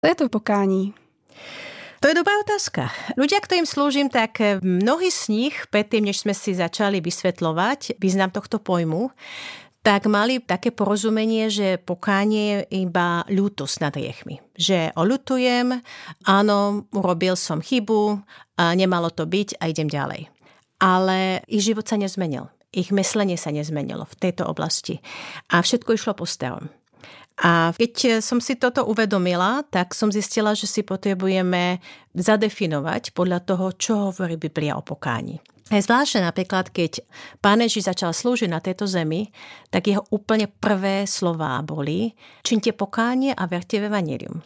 To je to pokání. To je dobrá otázka. Ľudia, ktorým slúžim, tak mnohí z nich, predtým, než sme si začali vysvetľovať význam tohto pojmu, tak mali také porozumenie, že pokánie je iba ľútosť nad hriechmi. Že oľutujem, áno, urobil som chybu, a nemalo to byť a idem ďalej. Ale ich život sa nezmenil. Ich myslenie sa nezmenilo v tejto oblasti. A všetko išlo po starom. A keď som si toto uvedomila, tak som zistila, že si potrebujeme zadefinovať podľa toho, čo hovorí Biblia o pokání. Je zvláštne napríklad, keď Pán Ježiš začal slúžiť na tejto zemi, tak jeho úplne prvé slová boli: čiňte pokánie a verte v evanjelium.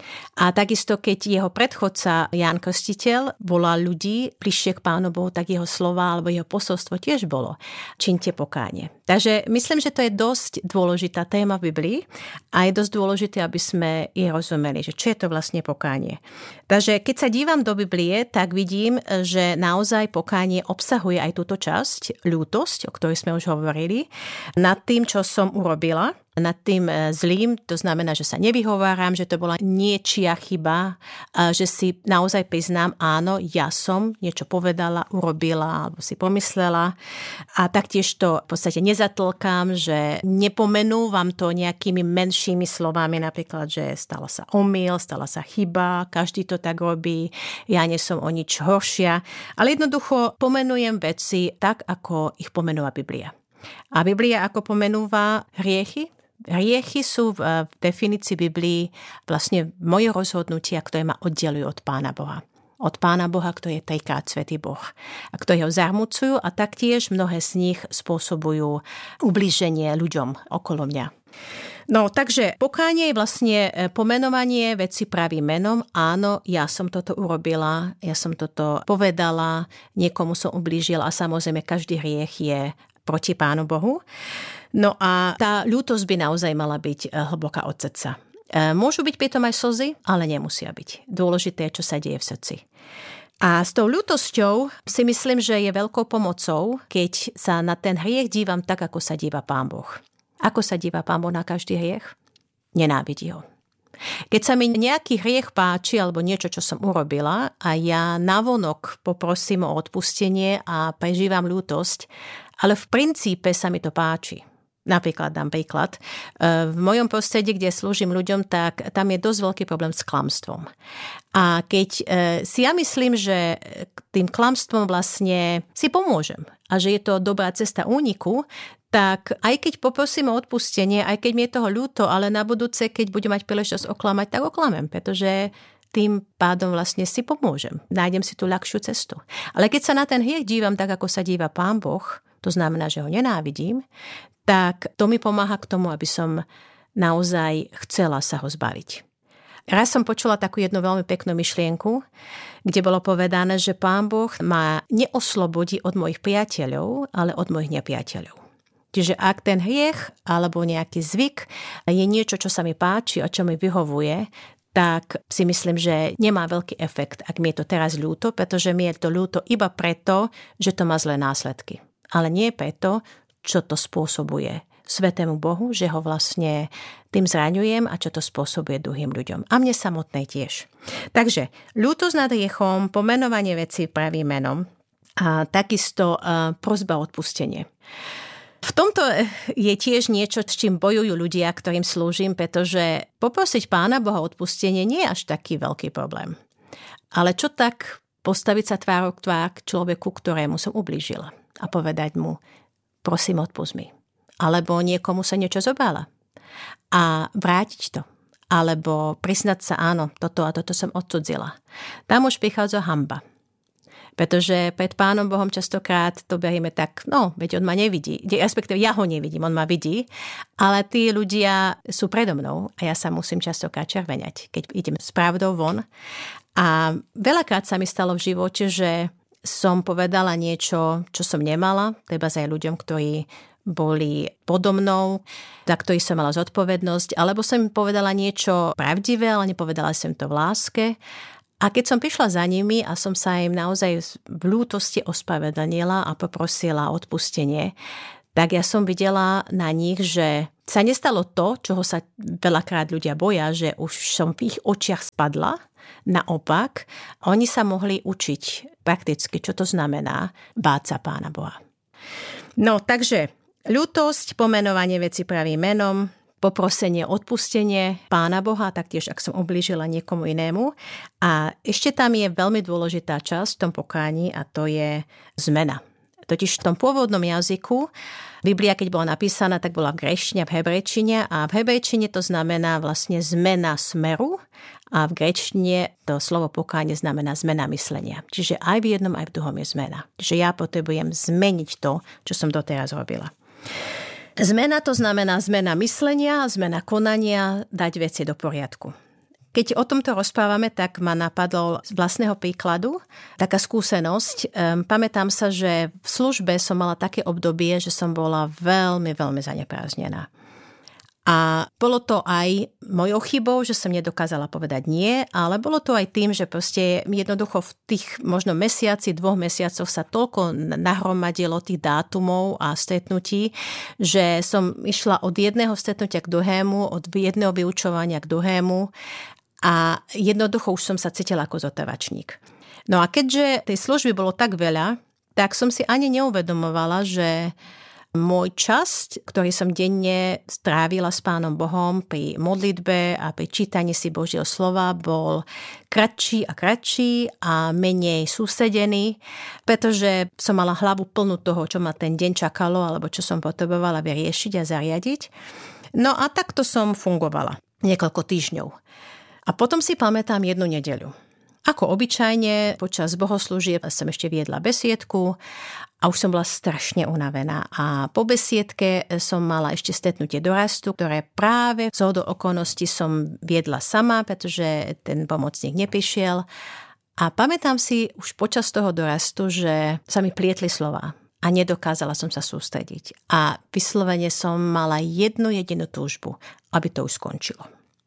A takisto, keď jeho predchodca Ján Krstiteľ volal ľudí bližšie k Pánu Bohu, tak jeho slova alebo jeho posolstvo tiež bolo: čiňte pokánie. Takže myslím, že to je dosť dôležitá téma v Biblii a je dosť dôležité, aby sme jej rozumeli, že čo je to vlastne pokánie. Takže keď sa dívam do Biblie, tak vidím, že naozaj pokánie obsahuje aj túto časť, ľútosť, o ktorej sme už hovorili, nad tým, čo som urobila, nad tým zlým, to znamená, že sa nevyhováram, že to bola niečia chyba, že si naozaj priznám, áno, ja som niečo povedala, urobila alebo si pomyslela a taktiež to v podstate nezatlkám, že nepomenúvam to nejakými menšími slovami, napríklad, že stala sa omyl, stala sa chyba, každý to tak robí, ja nie som o nič horšia, ale jednoducho pomenujem veci tak, ako ich pomenúva Biblia. A Biblia ako pomenúva hriechy? Hriechy sú v definícii Biblii vlastne moje rozhodnutia, ktoré ma oddelujú od Pána Boha. Od Pána Boha, ktorý je trikrát svätý Boh. A ktoré ho zarmucujú a taktiež mnohé z nich spôsobujú ublíženie ľuďom okolo mňa. No, takže pokánie je vlastne pomenovanie veci pravým menom. Áno, ja som toto urobila, ja som toto povedala, niekomu som ublížila a samozrejme každý hriech je proti Pánu Bohu. No a tá ľútosť by naozaj mala byť hlboká od srdca. Môžu byť pritom aj slzy, ale nemusia byť. Dôležité je, čo sa deje v srdci. A s tou ľútosťou si myslím, že je veľkou pomocou, keď sa na ten hriech dívam tak, ako sa díva Pán Boh. Ako sa díva Pán Boh na každý hriech? Nenávidí ho. Keď sa mi nejaký hriech páči alebo niečo, čo som urobila a ja navonok poprosím o odpustenie a prežívam ľútosť, ale v princípe sa mi to páči. Napríklad dám príklad. V mojom prostredí, kde slúžim ľuďom, tak tam je dosť veľký problém s klamstvom. A keď si ja myslím, že tým klamstvom vlastne si pomôžem a že je to dobrá cesta úniku, tak aj keď poprosím o odpustenie, aj keď mi je toho ľúto, ale na budúce, keď budem mať príležitosť oklamať, tak oklamem, pretože tým pádom vlastne si pomôžem. Nájdem si tú ľahšiu cestu. Ale keď sa na ten hriech dívam tak, ako sa díva Pán Boh, to znamená, že ho nenávidím, tak to mi pomáha k tomu, aby som naozaj chcela sa ho zbaviť. Raz som počula takú jednu veľmi peknú myšlienku, kde bolo povedané, že Pán Boh ma neoslobodí od mojich priateľov, ale od mojich nepriateľov. Čiže ak ten hriech alebo nejaký zvyk je niečo, čo sa mi páči a čo mi vyhovuje, tak si myslím, že nemá veľký efekt, ak mi je to teraz ľúto, pretože mi je to ľúto iba preto, že to má zlé následky. Ale nie preto, čo to spôsobuje Svätému Bohu, že ho vlastne tým zraňujem a čo to spôsobuje druhým ľuďom. A mne samotnej tiež. Takže ľútosť nad hriechom, pomenovanie vecí pravým menom a takisto prosba o odpustenie. V tomto je tiež niečo, s čím bojujú ľudia, ktorým slúžim, pretože poprosiť Pána Boha o odpustenie nie je až taký veľký problém. Ale čo tak postaviť sa tvárou k tvár k človeku, ktorému som ublížila a povedať mu: prosím, odpusť mi. Alebo niekomu sa niečo zobála a vrátiť to. Alebo priznať sa, áno, toto a toto som odcudzila. Tam už prichádza hanba. Pretože pred Pánom Bohom častokrát to berieme tak, no, veď on ma nevidí. Respektíve ja ho nevidím, on ma vidí. Ale tí ľudia sú predo mnou a ja sa musím častokrát červeňať, keď idem s pravdou von. A veľakrát sa mi stalo v živote, že som povedala niečo, čo som nemala, treba aj ľuďom, ktorí boli podo mnou, za ktorých som mala zodpovednosť, alebo som im povedala niečo pravdivé, ale nepovedala som to v láske. A keď som prišla za nimi a som sa im naozaj v ľútosti ospravedlnila a poprosila o odpustenie, tak ja som videla na nich, že sa nestalo to, čoho sa veľakrát ľudia boja, že už som v ich očiach spadla. Naopak, oni sa mohli učiť prakticky, čo to znamená báť sa Pána Boha. No, takže ľútosť, pomenovanie veci pravým menom, poprosenie, odpustenie Pána Boha, taktiež ak som ublížila niekomu inému. A ešte tam je veľmi dôležitá časť v tom pokáni a to je zmena. Totiž v tom pôvodnom jazyku Biblia, keď bola napísaná, tak bola v gréčtine, v hebrejčine a v hebrejčine to znamená vlastne zmena smeru a v gréčtine to slovo pokánie znamená zmena myslenia. Čiže aj v jednom, aj v druhom je zmena. Čiže ja potrebujem zmeniť to, čo som doteraz robila. Zmena to znamená zmena myslenia, zmena konania, dať veci do poriadku. Keď o tomto rozprávame, tak ma napadlo z vlastného príkladu taká skúsenosť. Pamätám sa, že v službe som mala také obdobie, že som bola veľmi, veľmi zaneprázdnená. A bolo to aj mojou chybou, že som nedokázala povedať nie, ale bolo to aj tým, že proste jednoducho v tých možno mesiaci, 2 mesiacoch sa toľko nahromadilo tých dátumov a stretnutí, že som išla od jedného stretnutia k druhému, od jedného vyučovania k druhému a jednoducho už som sa cítila ako zotrvačník. No a keďže tej služby bolo tak veľa, tak som si ani neuvedomovala, že môj čas, ktorý som denne strávila s Pánom Bohom pri modlitbe a pri čítaní si Božieho slova, bol kratší a kratší a menej sústredený, pretože som mala hlavu plnú toho, čo ma ten deň čakalo alebo čo som potrebovala vyriešiť a zariadiť. No a takto som fungovala niekoľko týždňov. A potom si pamätám jednu nedeľu. Ako obyčajne, počas bohoslúžieb som ešte viedla besiedku a už som bola strašne unavená. A po besiedke som mala ešte stretnutie dorastu, ktoré práve z hodou okolností som viedla sama, pretože ten pomocník neprišiel. A pamätám si už počas toho dorastu, že sa mi plietli slová a nedokázala som sa sústrediť. A vyslovene som mala jednu jedinú túžbu, aby to už skončilo.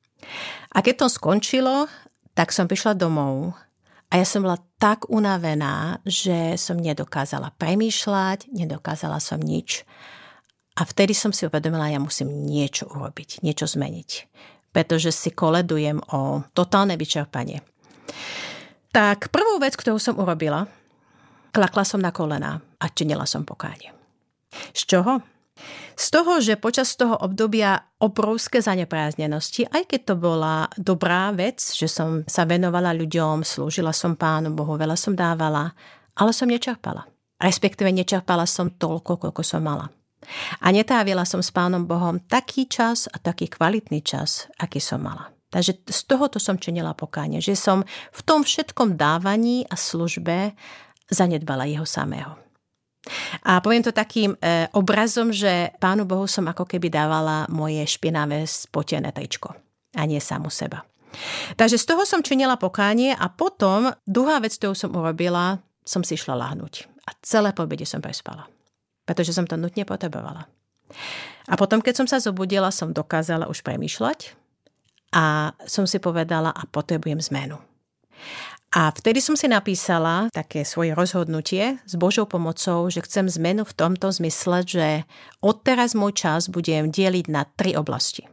A keď to skončilo, tak som prišla domov a ja som bola tak unavená, že som nedokázala premýšľať, nedokázala som nič. A vtedy som si uvedomila, ja musím niečo urobiť, niečo zmeniť, pretože si koledujem o totálne vyčerpanie. Tak prvú vec, ktorú som urobila, klakla som na kolená a činila som pokánie. Z čoho? Z toho, že počas toho obdobia obrovské zaneprázdnenosti, aj keď to bola dobrá vec, že som sa venovala ľuďom, slúžila som Pánu Bohu, veľa som dávala, ale som nečerpala. Respektíve nečerpala som toľko, koľko som mala. A netrávila som s Pánom Bohom taký čas a taký kvalitný čas, aký som mala. Takže z tohoto som činila pokánie, že som v tom všetkom dávaní a službe zanedbala jeho samého. A poviem to takým obrazom, že Pánu Bohu som ako keby dávala moje špinavé spotené tričko a nie samu seba. Takže z toho som činila pokánie a potom druhá vec, ktorú som urobila, som si išla láhnuť. A celé po obede som prespala, pretože som to nutne potrebovala. A potom, keď som sa zobudila, som dokázala už premýšľať a som si povedala, a potrebujem zmenu. A vtedy som si napísala také svoje rozhodnutie s Božou pomocou, že chcem zmenu v tomto zmysle, že odteraz môj čas budem deliť na 3 oblasti.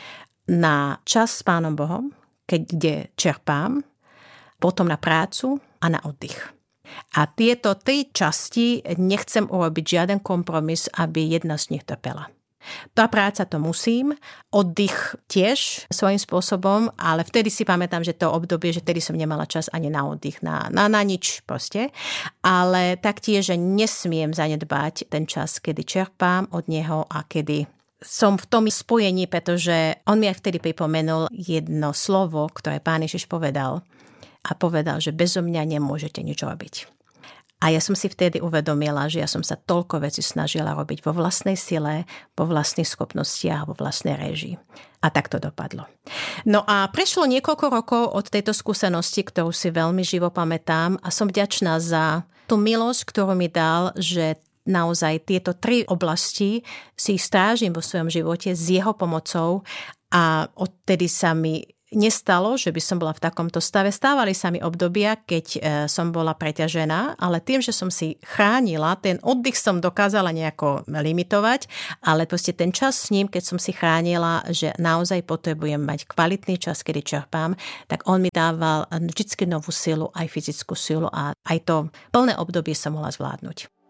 Na čas s Pánom Bohom, kde čerpám, potom na prácu a na oddych. A tieto 3 časti nechcem urobiť žiaden kompromis, aby jedna z nich trpela. Tá práca to musím, oddych tiež svojím spôsobom, ale vtedy si pamätám, že to obdobie, že vtedy som nemala čas ani na oddych, na nič proste. Ale taktiež, že nesmiem zanedbať ten čas, kedy čerpám od neho a kedy som v tom spojení, pretože on mi aj vtedy pripomenul jedno slovo, ktoré Pán Ježiš povedal. A povedal, že bezo mňa nemôžete nič robiť. A ja som si vtedy uvedomila, že ja som sa toľko vecí snažila robiť vo vlastnej sile, vo vlastných schopnostiach, vo vlastnej réžii. A tak to dopadlo. No a prešlo niekoľko rokov od tejto skúsenosti, ktorú si veľmi živo pamätám a som vďačná za tú milosť, ktorú mi dal, že naozaj tieto 3 oblasti si ich strážim vo svojom živote s jeho pomocou a odtedy sa mi nestalo, že by som bola v takomto stave. Stávali sa mi obdobia, keď som bola preťažená, ale tým, že som si chránila, ten oddych som dokázala nejako limitovať, ale proste ten čas s ním, keď som si chránila, že naozaj potrebujem mať kvalitný čas, kedy čerpám, tak on mi dával vždycky novú silu, aj fyzickú silu a aj to plné obdobie som mohla zvládnuť.